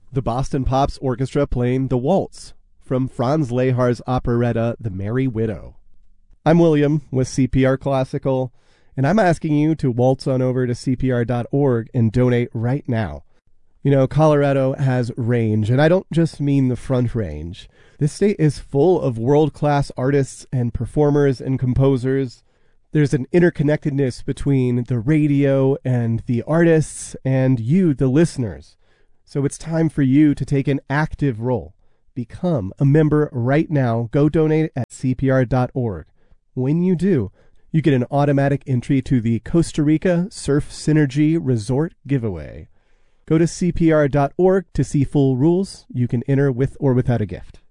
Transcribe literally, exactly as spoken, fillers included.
The Boston Pops Orchestra playing The Waltz from Franz Lehar's operetta The Merry Widow. I'm William with C P R Classical, and I'm asking you to waltz on over to C P R dot org and donate right now. You know, Colorado has range, and I don't just mean the Front Range. This state is full of world-class artists and performers and composers. There's an interconnectedness between the radio and the artists and you, the listeners. So it's time for you to take an active role. Become a member right now. Go donate at C P R dot org. When you do, you get an automatic entry to the Costa Rica Surf Synergy Resort giveaway. Go to C P R dot org to see full rules. You can enter with or without a gift.